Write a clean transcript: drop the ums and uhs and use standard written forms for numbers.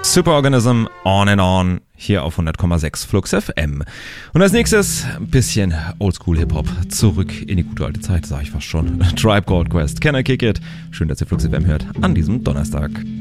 Superorganism On and On hier auf 100,6 Flux FM. Und als nächstes ein bisschen Oldschool-Hip-Hop. Zurück in die gute alte Zeit, sag ich fast schon. Tribe Called Quest, Can I Kick It? Schön, dass ihr Flux FM hört an diesem Donnerstag.